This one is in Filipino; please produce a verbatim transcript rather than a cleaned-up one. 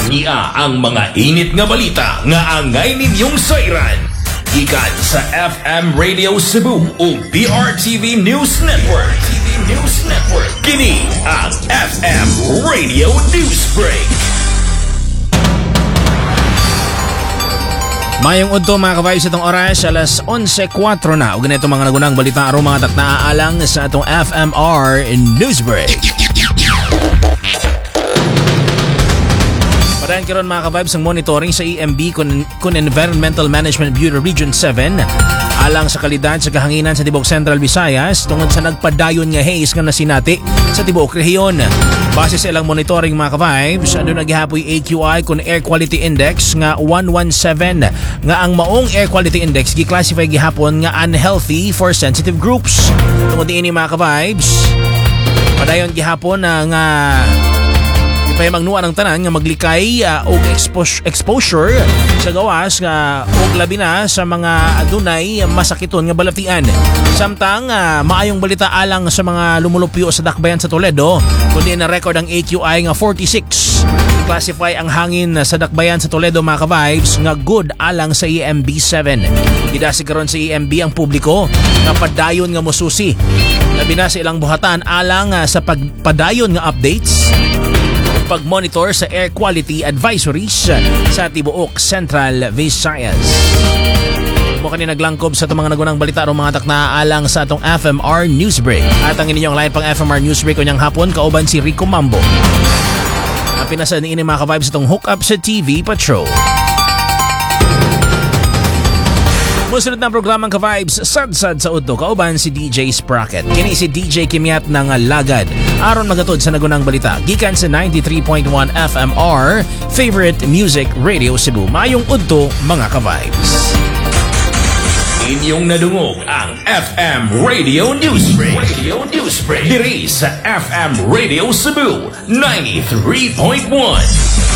Nia ang mga init nga balita nga angay ninyong sayran. Ikan sa F M Radio Cebu o B R T V News Network. T V News Network. Kini ang F M Radio Newsbreak. Mayong udto mga ka-vibes itong oras, alas eleven four na. O ganito mga nagunang balita aron mga taknaalang sa atong F M R Newsbreak. Padayon karon mga ka-vibes ang monitoring sa E M B kun, kun Environmental Management Bureau Region seven alang sa kalidad sa kahanginan sa Tibok Central Visayas tungod sa nagpadayon nga haze nga nasinati sa Tibok Rehiyon. Base sa ilang monitoring mga ka-vibes, ano naghihapoy A Q I kun Air Quality Index nga one seventeen nga ang maong Air Quality Index gi-classify gihapon nga unhealthy for sensitive groups. Tungod diini mga ka-vibes, padayon gihapon na nga Pay magnuan ang tanan nga maglikay uh, og expos- exposure sa gawas nga og labi na sa mga adunay masakiton nga balatian. Samtang uh, maayong balita alang sa mga lumulupyo sa dakbayan sa Toledo, kundi na record ang A Q I nga forty-six. Classify ang hangin sa dakbayan sa Toledo mga ka-vibes nga good alang sa E M B seven. Gidasi karon sa E M B ang publiko nga padayon nga mosusi. Labi na sa ilang buhatan alang uh, sa pagpadayon nga updates pag-monitor sa air quality advisories sa Tibuok Central Visayas. Mo kani naglangkob sa itong mga nagunang balita o mga taknaalang sa atong F M R Newsbreak. At ang inyong live pang F M R Newsbreak kunyang hapon kauban si Rico Mambo. Napinasa ni ini mga ka-vibes itong hook up sa T V Patrol. Musunod na programang ka-vibes, sad-sad sa udto, kauban si D J Sprocket. Kini si D J Kimiat ng Lagad. Aron magatod sa nagunang balita, gikan sa ninety-three point one F M R, Favorite Music Radio Cebu. Mayong udto, mga ka-vibes. Inyong nadungog ang F M Radio Newsbreak. Radio Newsbreak. Diri sa F M Radio Cebu ninety-three point one.